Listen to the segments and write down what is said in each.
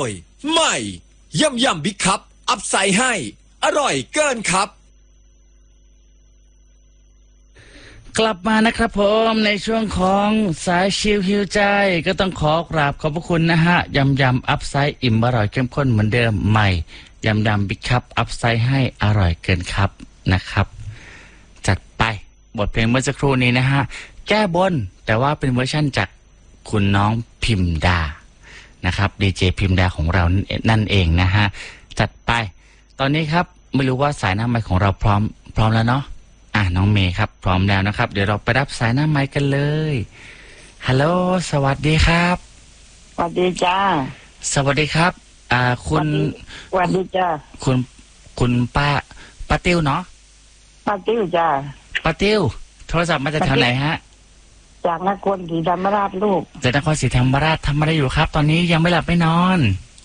ยใหม่ยำบิ๊กคัพอัพไซด์ให้อร่อยเกินครับกลับมานะครับผมในช่วงของสายชิลฮิวใจก็ต้องขอกราบขอบพระคุณนะฮะยำอัพไซด์อิ่มอร่อยเข้มข้นเหมือนเดิมใหม่ยำบิ๊กคัพอัพไซด์ให้อร่อยเกินครับนะครับจัดไปบทเพลงเมื่อสักครู่นี้นะฮะแก้บนแต่ว่าเป็นเวอร์ชั่นจากคุณน้องพิมดานะครับดีเจพิมดาของเรานั่นเองนะฮะจัดไปตอนนี้ครับไม่รู้ว่าสายหน้าไมค์ของเราพร้อมแล้วเนาะน้องเมย์ครับพร้อมแล้วนะครับเดี๋ยวเราไปรับสายหน้าไมค์กันเลยฮัลโหลสวัสดีครับสวัสดีจ้าสวัสดีครับคุณสวัสดีจ้าคุณป้าติ้วเนาะป้าติ้วจ้าป้าติ้วโทรศัพท์มาจากแถวไหนฮะจากนครศรีธรรมราชลูกจากนครศรีธรรมราชทำอะไรอยู่ครับตอนนี้ยังไม่หลับไม่นอน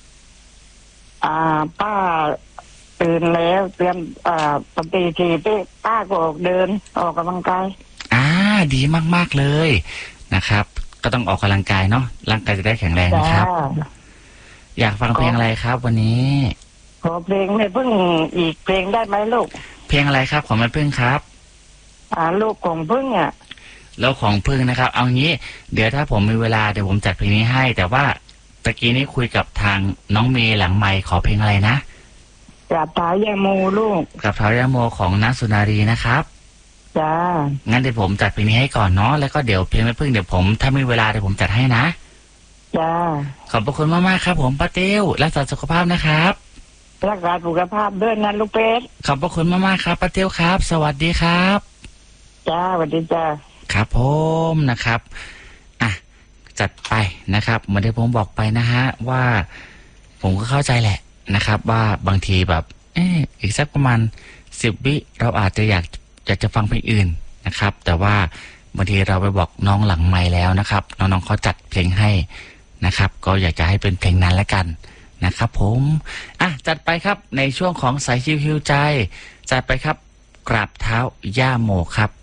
ป้าตื่นแล้วเตรียมปกติทีป้าก็ออกเดินออกกำลังกายดีมากๆเลยนะครับก็ต้องออกกำลังกายเนาะร่างกายจะได้แข็งแรงนะครับอยากฟังเพลงอะไรครับวันนี้ขอเพลงแม่พึ่งอีกเพลงได้ไหมลูกเพลงอะไรครับของแม่พึ่งครับลูกของพึ่งแล้วของพึ่งนะครับเอางี้เดี๋ยวถ้าผมมีเวลาเดี๋ยวผมจัดเพลงนี้ให้แต่ว่าตะกี้นี้คุยกับทางน้องเมย์หลังไมค์ขอเพลงอะไรนะกับเท้ายาโมลูกกับเท้ายาโมของณสุนารีนะครับจ้างั้นเดี๋ยวผมจัดเพลงนี้ให้ก่อนเนาะแล้วก็เดี๋ยวเพลงแม่พึ่งเดี๋ยวผมถ้ามีเวลาเดี๋ยวผมจัดให้นะจ้าขอบพระคุณมากๆครับผมป้าเตี้ยวรักษาสุขภาพนะครับรักษาสุขภาพด้วยนะลูกเป็ดขอบพระคุณมากๆครับป้าเตี้ยวครับสวัสดีครับจ้าสวัสดีจ้าครับผมนะครับจัดไปนะครับเหมือนที่ผมบอกไปนะฮะว่าผมก็เข้าใจแหละนะครับว่าบางทีแบบอีกสักประมาณ10 วิเราอาจจะอยากจะฟังเพลงอื่นนะครับแต่ว่าบางทีเราไปบอกน้องหลังไมค์แล้วนะครับน้องๆเขาจัดเพลงให้นะครับก็อยากจะให้เป็นเพลงนั้นแล้วกันนะครับผมจัดไปครับในช่วงของสายชิวๆใจจัดไปครับกราบเท้าย่าโมครับ